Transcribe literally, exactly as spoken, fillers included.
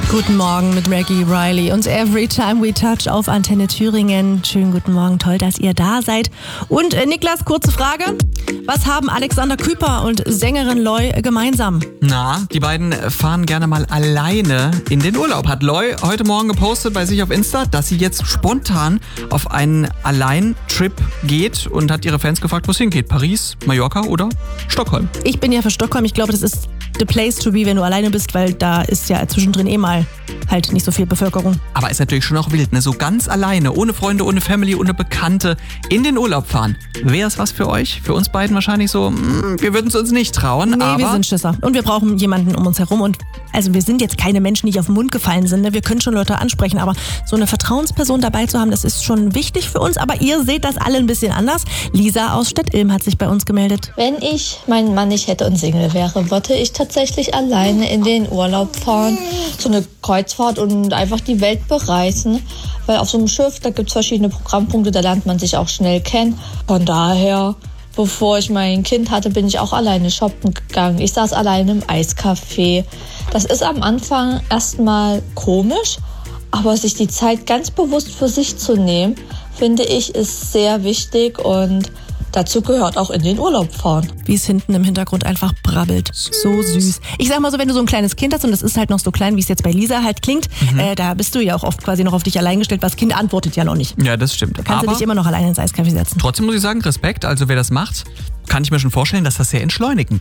Guten Morgen mit Maggie Riley und Every Time We Touch auf Antenne Thüringen. Schönen guten Morgen, toll, dass ihr da seid. Und äh, Niklas, kurze Frage. Was haben Alexander Küper und Sängerin Loy gemeinsam? Na, die beiden fahren gerne mal alleine in den Urlaub. Hat Loy heute Morgen gepostet bei sich auf Insta, dass sie jetzt spontan auf einen Allein-Trip geht und hat ihre Fans gefragt, wo es hingeht. Paris, Mallorca oder Stockholm? Ich bin ja für Stockholm. Ich glaube, das ist the place to be, wenn du alleine bist, weil da ist ja zwischendrin eh mal halt nicht so viel Bevölkerung. Aber ist natürlich schon auch wild, ne? So ganz alleine, ohne Freunde, ohne Family, ohne Bekannte in den Urlaub fahren. Wäre es was für euch? Für uns beiden wahrscheinlich so, mh, wir würden es uns nicht trauen. Nee, aber wir sind Schisser. Und wir brauchen jemanden um uns herum. Und also wir sind jetzt keine Menschen, die nicht auf den Mund gefallen sind. Ne? Wir können schon Leute ansprechen, aber so eine Vertrauensperson dabei zu haben, das ist schon wichtig für uns. Aber ihr seht das alle ein bisschen anders. Lisa aus Stett-Ilm hat sich bei uns gemeldet. Wenn ich meinen Mann nicht hätte und Single wäre, wollte ich tatsächlich alleine in den Urlaub fahren. So eine Kreuzfahrt und einfach die Welt bereisen. Weil auf so einem Schiff, da gibt es verschiedene Programmpunkte, da lernt man sich auch schnell kennen. Von daher, bevor ich mein Kind hatte, bin ich auch alleine shoppen gegangen. Ich saß alleine im Eiscafé. Das ist am Anfang erstmal komisch, aber sich die Zeit ganz bewusst für sich zu nehmen, finde ich, ist sehr wichtig und dazu gehört auch in den Urlaub fahren. Wie es hinten im Hintergrund einfach brabbelt. So süß. Ich sag mal so, wenn du so ein kleines Kind hast und es ist halt noch so klein, wie es jetzt bei Lisa halt klingt, mhm. äh, da bist du ja auch oft quasi noch auf dich allein gestellt, weil das Kind antwortet ja noch nicht. Ja, das stimmt. Da kannst Aber du dich immer noch alleine ins Eiscafé setzen. Trotzdem muss ich sagen, Respekt. Also wer das macht, kann ich mir schon vorstellen, dass das sehr entschleunigend